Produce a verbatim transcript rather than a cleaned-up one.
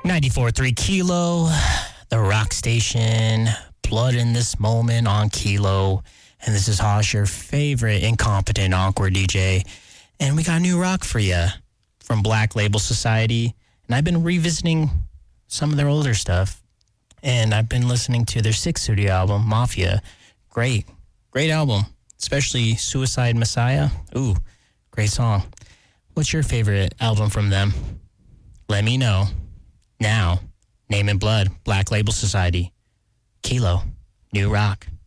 ninety-four point three Kilo, the rock station, blood in this moment on Kilo. And this is Hosh, your favorite incompetent, awkward D J. And we got new rock for you from Black Label Society. And I've been revisiting some of their older stuff. And I've been listening to their sixth studio album, Mafia. Great, great album. Especially Suicide Messiah. Ooh, great song. What's your favorite album from them? Let me know. Now, Name in Blood, Black Label Society. Kilo, new rock.